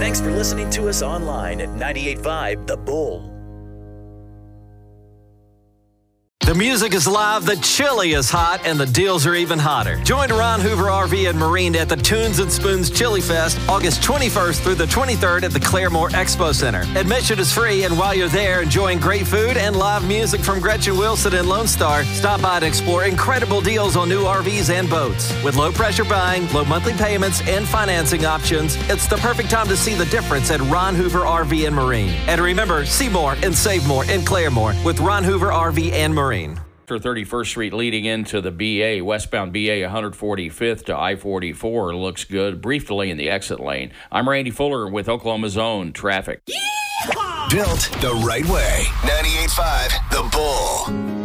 Thanks for listening to us online at 98.5 The Bull. The music is live, the chili is hot, and the deals are even hotter. Join Ron Hoover RV and Marine at the Tunes and Spoons Chili Fest, August 21st through the 23rd at the Claremore Expo Center. Admission is free, and while you're there enjoying great food and live music from Gretchen Wilson and Lone Star, stop by to explore incredible deals on new RVs and boats. With low pressure buying, low monthly payments, and financing options, it's the perfect time to see the difference at Ron Hoover RV and Marine. And remember, see more and save more in Claremore with Ron Hoover RV and Marine. 31st Street leading into the BA, westbound BA 145th to I-44 looks good. Brief delay in the exit lane. I'm Randy Fuller with Oklahoma's own traffic. Built the right way. 98.5 The Bull.